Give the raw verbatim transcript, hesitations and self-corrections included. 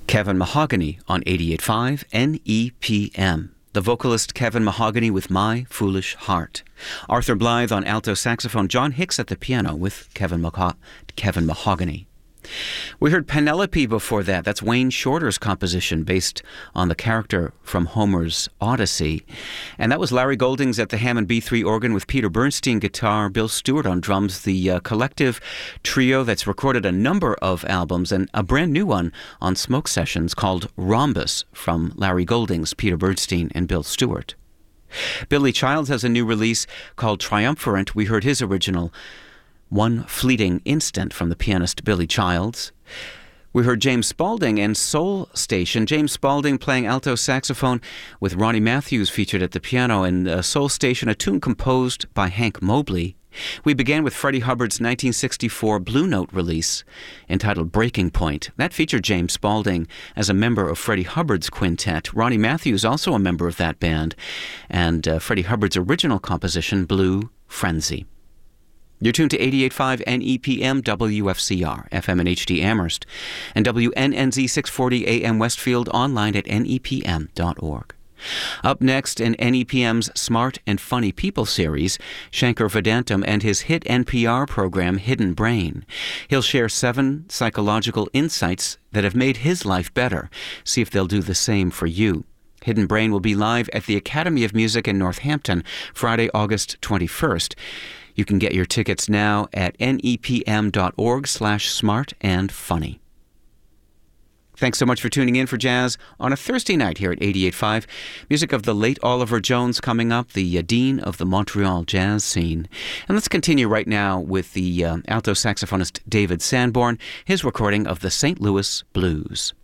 Kevin Mahogany on eighty-eight point five N E P M. The vocalist Kevin Mahogany with My Foolish Heart. Arthur Blythe on alto saxophone. John Hicks at the piano with Kevin, Maho- Kevin Mahogany. We heard Penelope before that. That's Wayne Shorter's composition based on the character from Homer's Odyssey. And that was Larry Goldings at the Hammond B three organ with Peter Bernstein guitar, Bill Stewart on drums, the uh, collective trio that's recorded a number of albums and a brand new one on Smoke Sessions called Rhombus from Larry Goldings, Peter Bernstein, and Bill Stewart. Billy Childs has a new release called Triumphant. We heard his original One Fleeting Instant from the pianist Billy Childs. We heard James Spaulding and Soul Station. James Spaulding playing alto saxophone with Ronnie Matthews featured at the piano, and uh, Soul Station, a tune composed by Hank Mobley. We began with Freddie Hubbard's nineteen sixty-four Blue Note release entitled Breaking Point. That featured James Spaulding as a member of Freddie Hubbard's quintet. Ronnie Matthews also a member of that band, and uh, Freddie Hubbard's original composition, Blue Frenzy. You're tuned to eighty-eight point five N E P M W F C R, F M and H D Amherst, and W N N Z six forty A M Westfield, online at N E P M dot org. Up next in N E P M's Smart and Funny People series, Shankar Vedantam and his hit N P R program Hidden Brain. He'll share seven psychological insights that have made his life better. See if they'll do the same for you. Hidden Brain will be live at the Academy of Music in Northampton, Friday, August twenty-first. You can get your tickets now at nepm.org slash smart and funny. Thanks so much for tuning in for Jazz on a Thursday night here at eighty-eight point five. Music of the late Oliver Jones coming up, the uh, dean of the Montreal jazz scene. And let's continue right now with the uh, alto saxophonist David Sanborn, his recording of the Saint Louis Blues.